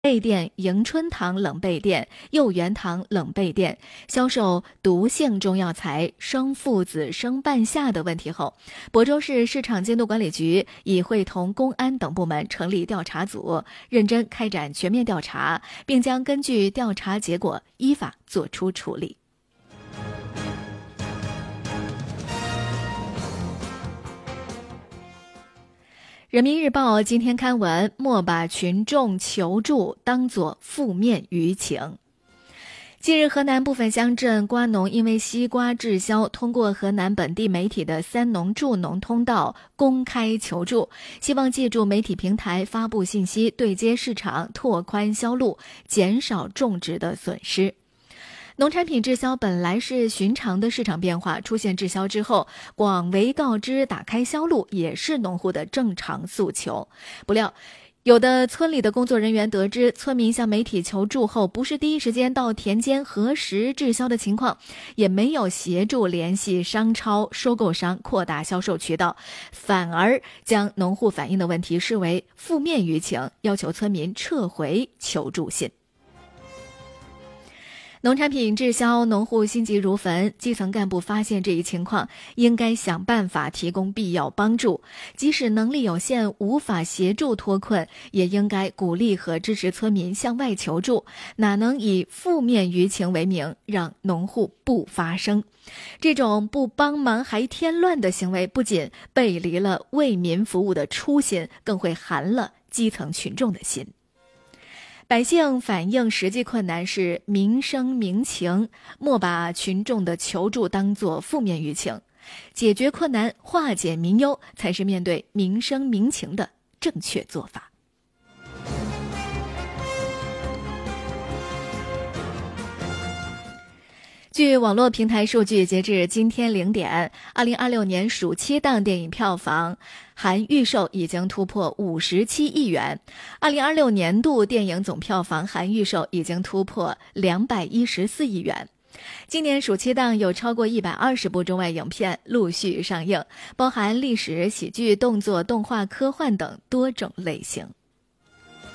备店迎春堂冷备店、幼元堂冷备店销售毒性中药材生附子、生半夏的问题后，亳州市市场监督管理局已会同公安等部门成立调查组，认真开展全面调查，并将根据调查结果依法作出处理。人民日报今天刊文，莫把群众求助当作负面舆情。近日，河南部分乡镇瓜农因为西瓜滞销，通过河南本地媒体的三农助农通道公开求助，希望借助媒体平台发布信息，对接市场，拓宽销路，减少种植的损失。农产品滞销本来是寻常的市场变化，出现滞销之后，广为告知，打开销路也是农户的正常诉求。不料，有的村里的工作人员得知村民向媒体求助后，不是第一时间到田间核实滞销的情况，也没有协助联系商超、收购商扩大销售渠道，反而将农户反映的问题视为负面舆情，要求村民撤回求助信。农产品滞销，农户心急如焚，基层干部发现这一情况，应该想办法提供必要帮助，即使能力有限无法协助脱困，也应该鼓励和支持村民向外求助，哪能以负面舆情为名让农户不发声。这种不帮忙还添乱的行为，不仅背离了为民服务的初心，更会寒了基层群众的心。百姓反映实际困难是民生民情，莫把群众的求助当作负面舆情，解决困难、化解民忧才是面对民生民情的正确做法。据网络平台数据，截至今天0点，2026年暑期档电影票房含预售已经突破57亿元，2026年度电影总票房含预售已经突破214亿元。今年暑期档有超过120部中外影片陆续上映，包含历史、喜剧、动作、动画、科幻等多种类型。